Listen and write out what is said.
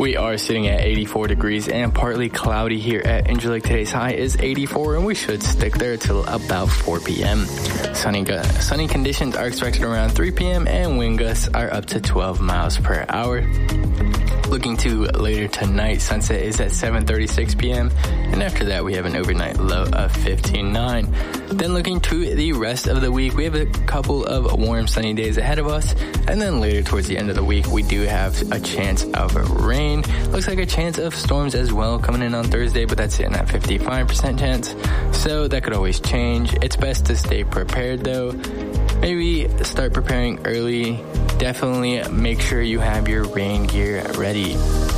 We are sitting at 84 degrees and partly cloudy here at Angel Lake. Today's high is 84 and we should stick there till about 4 p.m. Sunny conditions are expected around 3 p.m. and wind gusts are up to 12 miles per hour. Looking to later tonight, sunset is at 7:36 p.m. and after that we have an overnight low of 59. Then looking to the rest of the week, we have a couple of warm sunny days ahead of us, and then later towards the end of the week we do have a chance of rain. Looks like a chance of storms as well coming in on Thursday, but that's sitting at 55% chance, so that could always change. It's best to stay prepared though. Maybe start preparing early. Definitely make sure you have your rain gear ready.